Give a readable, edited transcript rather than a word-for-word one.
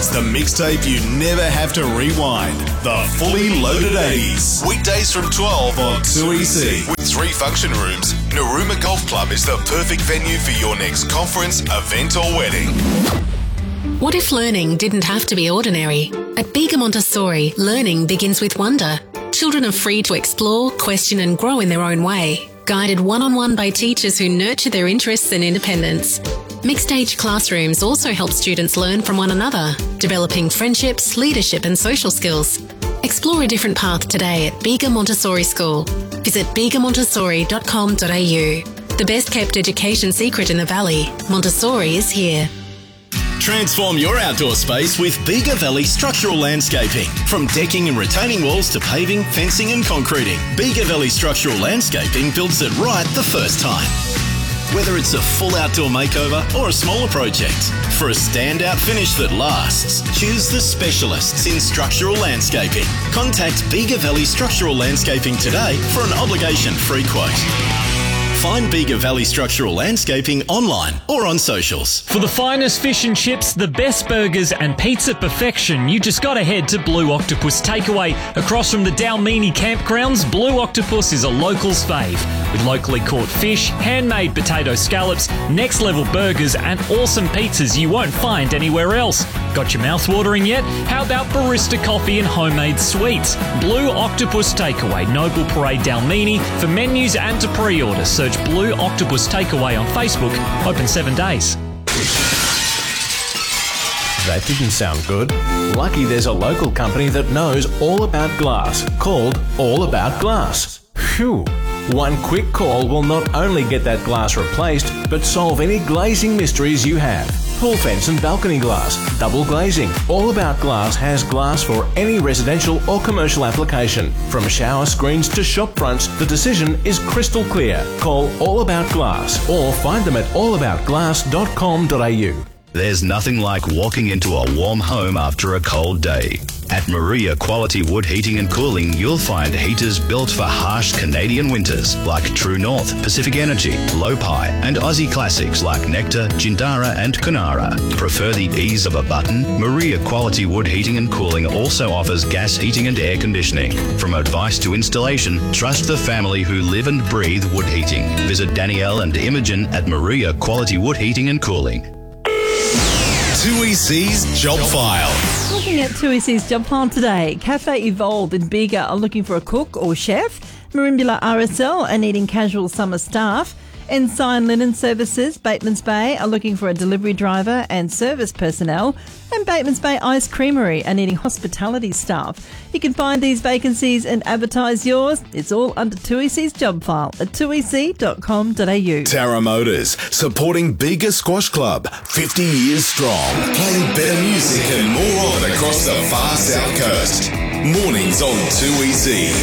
the mixtape you never have to rewind. The Fully Loaded 80s. Weekdays from 12 on 2EC. With 3 function rooms, Narooma Golf Club is the perfect venue for your next conference, event or wedding. What if learning didn't have to be ordinary? At Bega Montessori, learning begins with wonder. Children are free to explore, question and grow in their own way, guided one-on-one by teachers who nurture their interests and independence. Mixed-age classrooms also help students learn from one another, developing friendships, leadership and social skills. Explore a different path today at Bega Montessori School. Visit begamontessori.com.au. The best-kept education secret in the Valley, Montessori is here. Transform your outdoor space with Bega Valley Structural Landscaping. From decking and retaining walls to paving, fencing and concreting, Bega Valley Structural Landscaping builds it right the first time. Whether it's a full outdoor makeover or a smaller project, for a standout finish that lasts, choose the specialists in structural landscaping. Contact Bega Valley Structural Landscaping today for an obligation-free quote. Find Bega Valley Structural Landscaping online or on socials. For the finest fish and chips, the best burgers and pizza perfection, you just got to head to Blue Octopus Takeaway. Across from the Dalmini campgrounds, Blue Octopus is a local's fave. With locally caught fish, handmade potato scallops, next level burgers and awesome pizzas you won't find anywhere else. Got your mouth watering yet? How about barista coffee and homemade sweets? Blue Octopus Takeaway, Noble Parade Dalmini. For menus and to pre-order, search Blue Octopus Takeaway on Facebook. Open 7 days. That didn't sound good. Lucky there's a local company that knows all about glass, called All About Glass. Phew. One quick call will not only get that glass replaced, but solve any glazing mysteries you have. Pool fence and balcony glass, double glazing. All About Glass has glass for any residential or commercial application. From shower screens to shop fronts, the decision is crystal clear. Call All About Glass or find them at allaboutglass.com.au. There's nothing like walking into a warm home after a cold day. At Maria Quality Wood Heating and Cooling, you'll find heaters built for harsh Canadian winters like True North, Pacific Energy, Lopi, and Aussie classics like Nectar, Jindara, and Kunara. Prefer the ease of a button? Maria Quality Wood Heating and Cooling also offers gas heating and air conditioning. From advice to installation, trust the family who live and breathe wood heating. Visit Danielle and Imogen at Maria Quality Wood Heating and Cooling. 2EC's Job File. Looking at 2EC's Job File today, Cafe Evolved in Bega are looking for a cook or chef. Marimbula RSL are needing casual summer staff. Ensign Linen Services, Batemans Bay, are looking for a delivery driver and service personnel. And Batemans Bay Ice Creamery are needing hospitality staff. You can find these vacancies and advertise yours. It's all under 2EC's Job File at 2ec.com.au. Tara Motors, supporting Bega Squash Club, 50 years strong. Playing better music and more of it across the far south coast. Mornings on 2EC.